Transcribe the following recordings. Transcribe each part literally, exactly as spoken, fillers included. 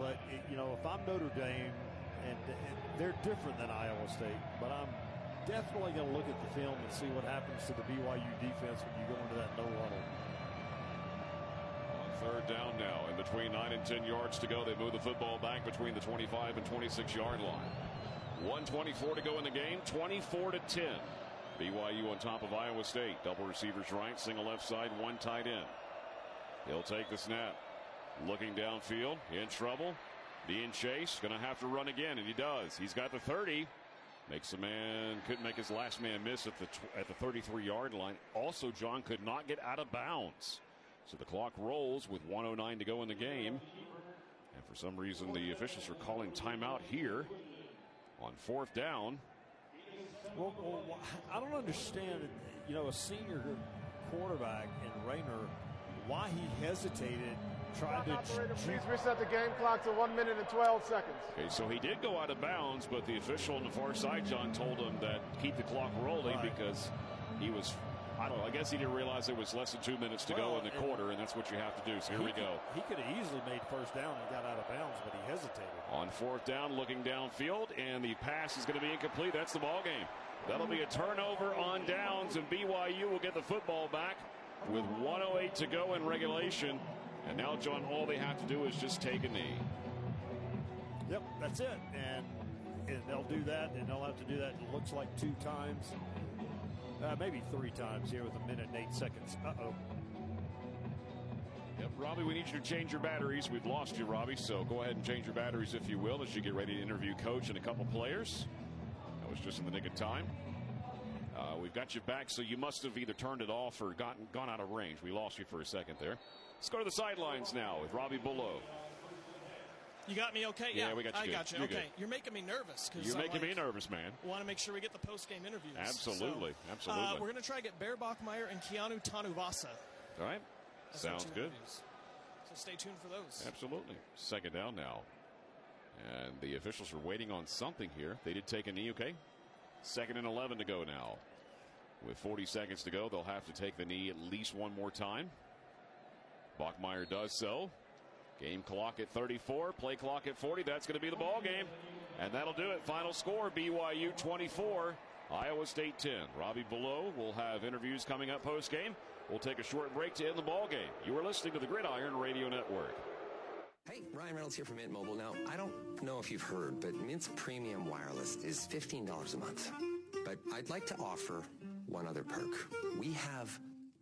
but, it, you know, if I'm Notre Dame, and, and they're different than Iowa State, but I'm definitely going to look at the film and see what happens to the B Y U defense when you go into that no huddle. Third down now, in between nine and ten yards to go. They move the football back between the twenty-five and twenty-six yard line. one twenty-four to go in the game, twenty-four to ten. B Y U on top of Iowa State. Double receivers right, single left side, one tight end. He'll take the snap. Looking downfield, in trouble. Dean Chase going to have to run again, and he does. He's got the thirty. Makes a man, couldn't make his last man miss at the at the thirty-three yard line. Also, John could not get out of bounds. So the clock rolls with one oh nine to go in the game. And for some reason, the officials are calling timeout here on fourth down. Well, well, I don't understand, you know, a senior quarterback in Rayner, why he hesitated, tried to... Operator, please reset the game clock to one minute and twelve seconds. Okay, so he did go out of bounds, but the official on the far side, John, told him that keep the clock rolling right. because he was... I don't know. I guess he didn't realize there was less than two minutes to well, go in the and quarter, and that's what you have to do. So here we go. He could have easily made first down and got out of bounds, but he hesitated. On fourth down, looking downfield, and the pass is going to be incomplete. That's the ball game. That'll be a turnover on downs, and B Y U will get the football back with one oh eight to go in regulation. And now, John, all they have to do is just take a knee. Yep, that's it. And, and they'll do that, and they'll have to do that, it looks like two times. Uh, maybe three times here with a minute and eight seconds. Uh-oh. Yep, Robbie, we need you to change your batteries. We've lost you, Robbie, so go ahead and change your batteries if you will as you get ready to interview Coach and a couple players. That was just in the nick of time. Uh, we've got you back, so you must have either turned it off or gotten, gone out of range. We lost you for a second there. Let's go to the sidelines now with Robbie Bullough. You got me okay? Yeah, yeah we got you. I good. got you. You're okay. Good. You're making me nervous. Cause You're I'm making like, me nervous, man. Want to make sure we get the post-game interviews. Absolutely. So, Absolutely. Uh, we're going to try to get Bear Bachmeier and Keanu Tanuvasa. All right. Sounds good. Interviews. So stay tuned for those. Absolutely. Second down now. And the officials are waiting on something here. They did take a knee, okay? Second and eleven to go now. With forty seconds to go, they'll have to take the knee at least one more time. Bachmeier does so. Game clock at thirty-four, play clock at forty. That's going to be the ball game. And that'll do it. Final score, B Y U twenty-four, Iowa State ten. Robbie Bullough will have interviews coming up post-game. We'll take a short break to end the ball game. You are listening to the Gridiron Radio Network. Hey, Ryan Reynolds here from Mint Mobile. Now, I don't know if you've heard, but Mint's premium wireless is fifteen dollars a month. But I'd like to offer one other perk. We have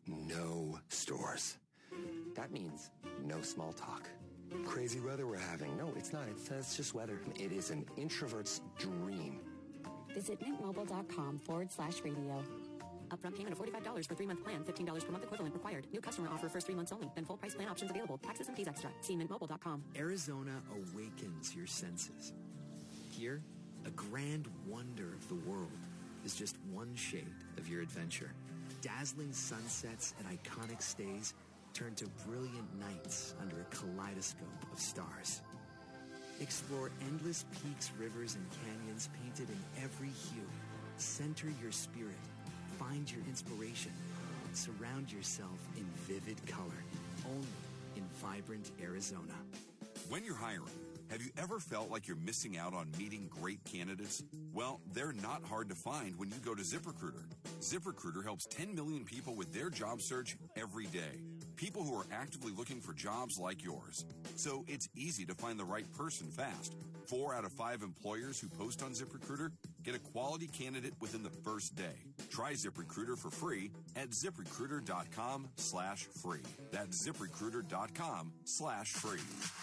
no stores. That means no small talk. Crazy weather we're having. No, it's not. It's, uh, it's just weather. It is an introvert's dream. Visit mintmobile.com forward slash radio. Upfront payment of forty-five dollars for three-month plan. fifteen dollars per month equivalent required. New customer offer first three months only. Then full price plan options available. Taxes and fees extra. See mint mobile dot com. Arizona awakens your senses. Here, a grand wonder of the world is just one shade of your adventure. Dazzling sunsets and iconic stays turn to brilliant nights under a kaleidoscope of stars. Explore endless peaks, rivers, and canyons painted in every hue. Center your spirit. Find your inspiration. Surround yourself in vivid color. Only in vibrant Arizona. When you're hiring, have you ever felt like you're missing out on meeting great candidates? Well, they're not hard to find when you go to ZipRecruiter. ZipRecruiter helps ten million people with their job search every day. People who are actively looking for jobs like yours. So it's easy to find the right person fast. Four out of five employers who post on ZipRecruiter get a quality candidate within the first day. Try ZipRecruiter for free at ZipRecruiter.com slash free. That's ZipRecruiter.com slash free.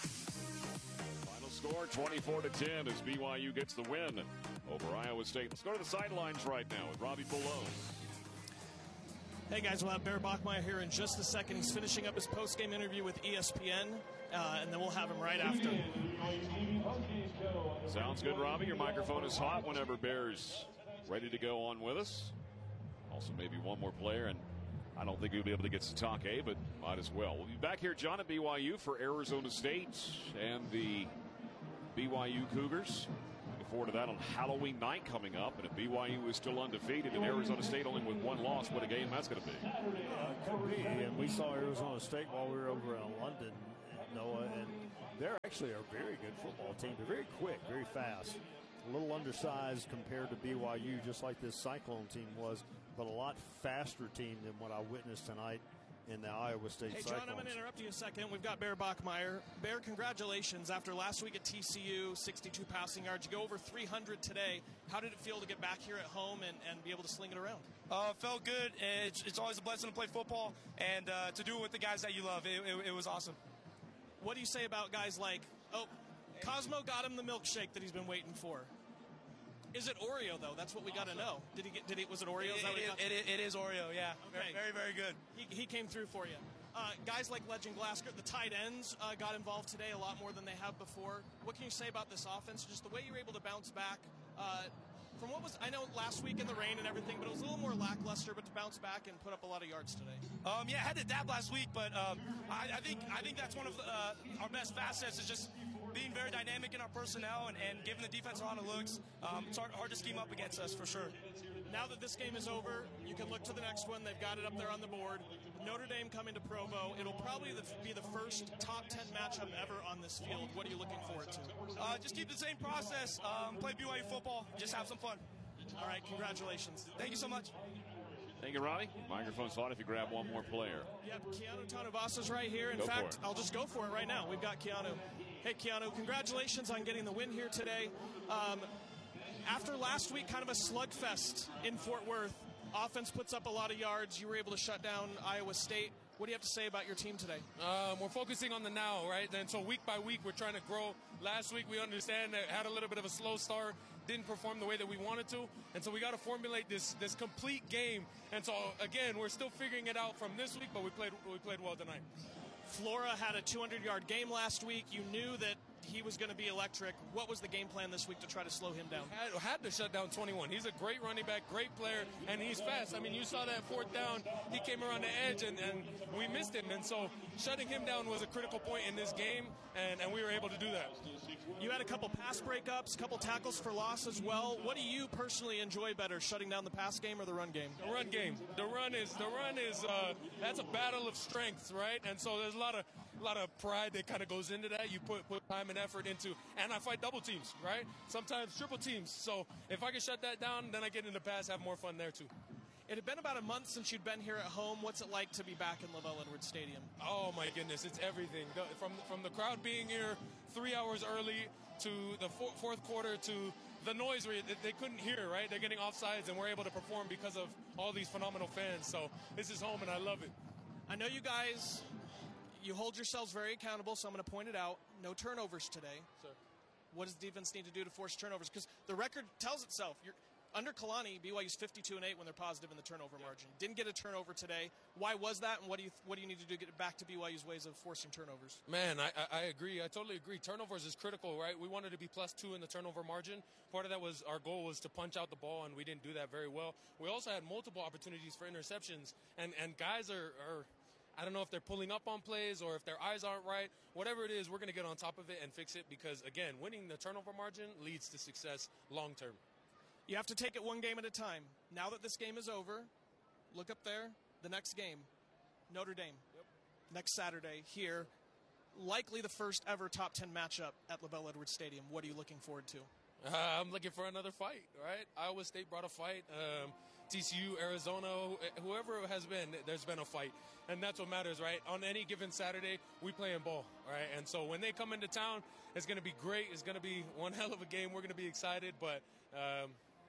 Final score twenty-four to ten as B Y U gets the win over Iowa State. Let's go to the sidelines right now with Robbie Bullough. Hey guys, we'll have Bear Bachmeier here in just a second. He's finishing up his post-game interview with E S P N, uh, and then we'll have him right after. Sounds good, Robbie. Your microphone is hot whenever Bear's ready to go on with us. Also, maybe one more player, and I don't think we'll be able to get Satake, but might as well. We'll be back here, John, at B Y U for Arizona State and the B Y U Cougars. Looking forward to that on Halloween night coming up. And if B Y U is still undefeated and Arizona State only with one loss, what a game that's going to be. Uh, could be. And we saw Arizona State while we were over in London, Noah, and they're actually a very good football team. They're very quick, very fast. A little undersized compared to B Y U, just like this Cyclone team was, but a lot faster team than what I witnessed tonight in the Iowa State Hey, Cyclones. John, I'm going to interrupt you a second. We've got Bear Bachmeyer. Bear, congratulations. After last week at T C U, sixty-two passing yards, you go over three hundred today. How did it feel to get back here at home and, and be able to sling it around? Uh, felt good. It's, it's always a blessing to play football and uh, to do it with the guys that you love. It, it, it was awesome. What do you say about guys like, oh, Cosmo got him the milkshake that he's been waiting for? Is it Oreo, though? That's what we got to know. Did he get? Did he? Was it Oreo? Is that what he got? It, it, it is Oreo, yeah. Okay. Very, very good. He, he came through for you. Uh, guys like Legend Glasgow, the tight ends uh, got involved today a lot more than they have before. What can you say about this offense? Just the way you were able to bounce back uh, from what was, I know last week in the rain and everything, but it was a little more lackluster, but to bounce back and put up a lot of yards today. Um, yeah, I had to dab last week, but um, I, I think I think that's one of the, uh, our best facets is just being very dynamic in our personnel and, and giving the defense a lot of looks. Um, it's hard, hard to scheme up against us for sure. Now that this game is over, you can look to the next one. They've got it up there on the board. Notre Dame coming to Provo. It'll probably be the first top ten matchup ever on this field. What are you looking forward to? Uh, just keep the same process. Um, play B Y U football. Just have some fun. All right, congratulations. Thank you so much. Thank you, Robbie. Microphone's hot if you grab one more player. Yep, Keanu Tanavasa's right here. In go fact, I'll just go for it right now. We've got Keanu. Hey, Keanu, congratulations on getting the win here today. Um, after last week, kind of a slugfest in Fort Worth, offense puts up a lot of yards. You were able to shut down Iowa State. What do you have to say about your team today? Um, we're focusing on the now, right? And so week by week, we're trying to grow. Last week, we understand that had a little bit of a slow start, didn't perform the way that we wanted to, and so we got to formulate this this complete game. And so again, we're still figuring it out from this week, but we played we played well tonight. Flora had a two hundred yard game last week. You knew that he was going to be electric. What was the game plan this week to try to slow him down? Had, had to shut down twenty-one. He's a great running back, great player, and he's fast. I mean, you saw that fourth down. He came around the edge, and, and we missed him. And so shutting him down was a critical point in this game, and, and we were able to do that. You had a couple pass breakups, a couple tackles for loss as well. What do you personally enjoy better, shutting down the pass game or the run game? The run game. The run is the run is uh, that's a battle of strengths, right? And so there's a lot of a lot of pride that kind of goes into that. You put put time and effort into, and I fight double teams, right? Sometimes triple teams. So if I can shut that down, then I get into pass, have more fun there too. It had been about a month since you'd been here at home. What's it like to be back in LaVell Edwards Stadium? Oh my goodness, it's everything. The, from from the crowd being here three hours early to the four, fourth quarter to the noise where they, they couldn't hear, right? They're getting offsides, and we're able to perform because of all these phenomenal fans. So this is home, and I love it. I know you guys, you hold yourselves very accountable, so I'm going to point it out. No turnovers today. Sir. What does the defense need to do to force turnovers? Because the record tells itself. You're, under Kalani, B Y U's fifty-two and eight when they're positive in the turnover yeah. margin. Didn't get a turnover today. Why was that, and what do you what do you need to do to get back to B Y U's ways of forcing turnovers? Man, I, I agree. I totally agree. Turnovers is critical, right? We wanted to be plus two in the turnover margin. Part of that was our goal was to punch out the ball, and we didn't do that very well. We also had multiple opportunities for interceptions, and, and guys are, are – I don't know if they're pulling up on plays or if their eyes aren't right. Whatever it is, we're going to get on top of it and fix it because, again, winning the turnover margin leads to success long term. You have to take it one game at a time. Now that this game is over, look up there, the next game, Notre Dame. Yep. Next Saturday here, likely the first ever top ten matchup at LaVell Edwards Stadium. What are you looking forward to? Uh, I'm looking for another fight, right? Iowa State brought a fight. Um, T C U, Arizona, whoever it has been, there's been a fight. And that's what matters, right? On any given Saturday, we play in ball, right? And so when they come into town, it's going to be great. It's going to be one hell of a game. We're going to be excited, but um,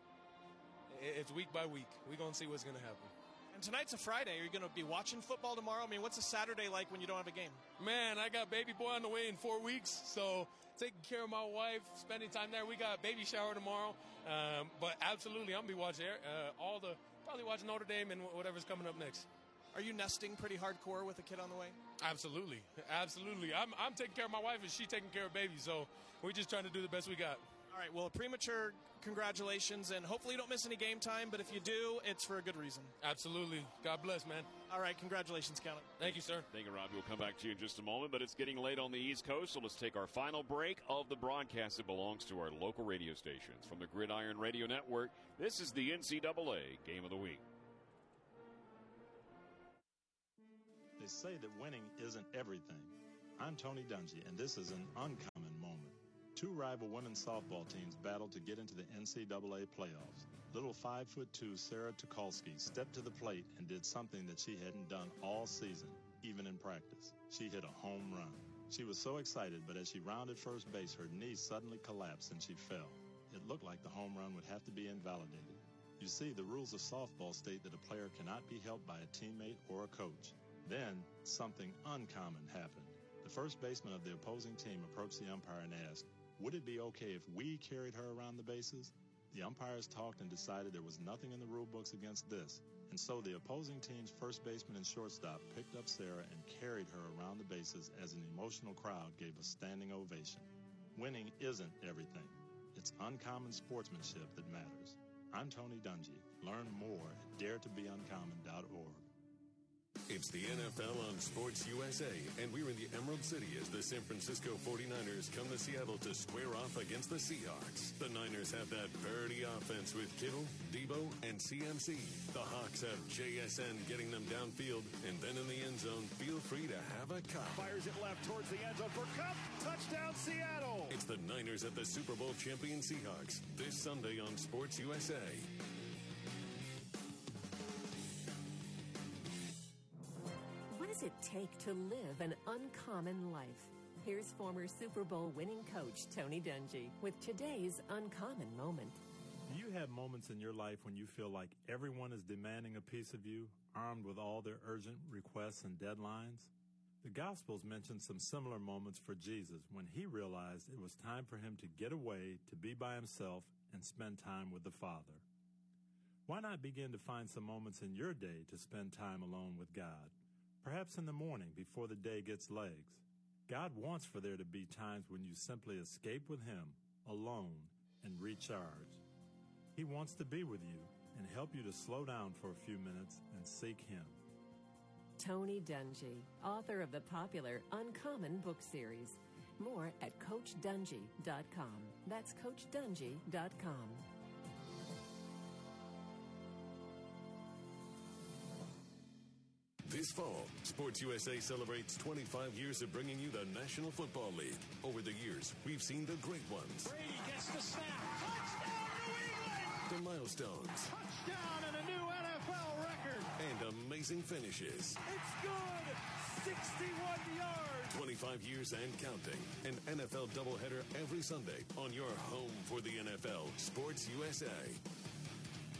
it's week by week. We're going to see what's going to happen. And tonight's a Friday. Are you going to be watching football tomorrow? I mean, what's a Saturday like when you don't have a game? Man, I got baby boy on the way in four weeks, so taking care of my wife, spending time there. We got baby shower tomorrow, um, but absolutely, I'm going to be watching uh, all the, probably watching Notre Dame and whatever's coming up next. Are you nesting pretty hardcore with a kid on the way? Absolutely, absolutely. I'm, I'm taking care of my wife and she's taking care of baby, so we're just trying to do the best we got. All right, well, a premature congratulations, and hopefully you don't miss any game time, but if you do, it's for a good reason. Absolutely. God bless, man. All right, congratulations, Count it. Thank you, sir. Thank you, Robbie. We'll come back to you in just a moment, but it's getting late on the East Coast, so let's take our final break of the broadcast that belongs to our local radio stations. From the Gridiron Radio Network, this is the N C double A Game of the Week. They say that winning isn't everything, I'm Tony Dungy, and this is an uncommon moment. Two rival women's softball teams battled to get into the N C double A playoffs. Little five foot two Sarah Tukolsky stepped to the plate and did something that she hadn't done all season, even in practice. She hit a home run. She was so excited, but as she rounded first base, her knee suddenly collapsed and she fell. It looked like the home run would have to be invalidated. You see, the rules of softball state that a player cannot be helped by a teammate or a coach. Then, something uncommon happened. The first baseman of the opposing team approached the umpire and asked, would it be okay if we carried her around the bases? The umpires talked and decided there was nothing in the rule books against this, and so the opposing team's first baseman and shortstop picked up Sarah and carried her around the bases as an emotional crowd gave a standing ovation. Winning isn't everything. It's uncommon sportsmanship that matters. I'm Tony Dungy. Learn more at dare to be uncommon dot org. It's the N F L on Sports U S A, and we're in the Emerald City as the San Francisco forty-niners come to Seattle to square off against the Seahawks. The Niners have that Purdy offense with Kittle, Debo, and C M C. The Hawks have J S N getting them downfield, and then in the end zone, feel free to have a cup. Fires it left towards the end zone for Cup. Touchdown, Seattle. It's the Niners at the Super Bowl champion Seahawks this Sunday on Sports U S A. What does it take to live an uncommon life? Here's former Super Bowl winning coach Tony Dungy with today's uncommon moment. Do you have moments in your life when you feel like everyone is demanding a piece of you, armed with all their urgent requests and deadlines? The Gospels mention some similar moments for Jesus when he realized it was time for him to get away, to be by himself, and spend time with the Father. Why not begin to find some moments in your day to spend time alone with God? Perhaps in the morning before the day gets legs. God wants for there to be times when you simply escape with him, alone, and recharge. He wants to be with you and help you to slow down for a few minutes and seek him. Tony Dungy, author of the popular Uncommon book series. More at coach dungy dot com. That's coach dungy dot com. This fall, Sports U S A celebrates twenty-five years of bringing you the National Football League. Over the years, we've seen the great ones. Brady gets the snap. Touchdown, New England! The milestones. Touchdown and a new N F L record. And amazing finishes. It's good. sixty-one yards. twenty-five years and counting. An N F L doubleheader every Sunday on your home for the N F L, Sports U S A.